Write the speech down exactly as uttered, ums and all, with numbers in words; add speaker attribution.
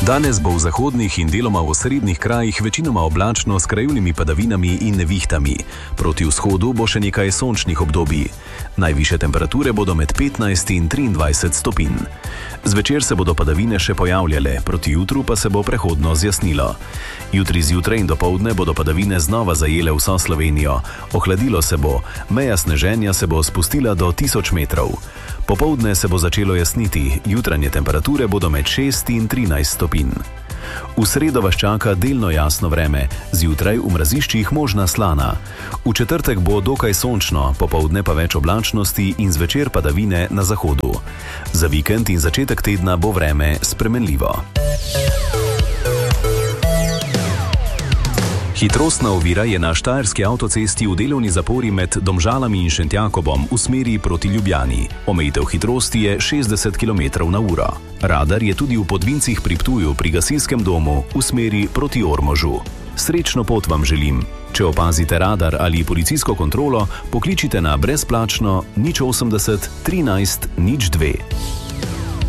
Speaker 1: Danes bo v zahodnih in deloma v osrednjih krajih večinoma oblačno s krajevnimi padavinami in nevihtami. Proti vzhodu bo še nekaj sončnih obdobij. Najvišje temperature bodo med petnajst in triindvajset stopinj. Zvečer se bodo padavine še pojavljale, proti jutru pa se bo prehodno zjasnilo. Jutri zjutraj in dopoldne bodo padavine znova zajele vso Slovenijo. Ohladilo se bo, meja sneženja se bo spustila do tisoč metrov. Popoldne se bo začelo jasniti, jutranje temperature bodo med šest in trinajst stopinj. V sredo vas čaka delno jasno vreme, zjutraj v mraziščih možna slana. V četrtek bo dokaj sončno, popoldne pa več oblačnosti in zvečer padavine na zahodu. Za vikend in začetek tedna bo vreme spremenljivo. Hitrostna ovira je na štajerski avtocesti v delovni zapori med Domžalami in Šentjakobom v smeri proti Ljubljani. Omejitev hitrosti je šestdeset kilometrov na uro. Radar je tudi v Podvincih pri Ptuju pri gasilskem domu v smeri proti Ormožu. Srečno pot vam želim. Če opazite radar ali policijsko kontrolo, pokličite na brezplačno nič osemdeset trinajst nič dve.